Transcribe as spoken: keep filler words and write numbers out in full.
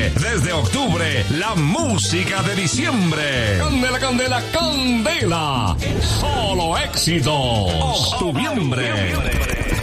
noviembre. Desde octubre, la música de diciembre. Candela, candela, candela. Solo éxitos. Octubiembre.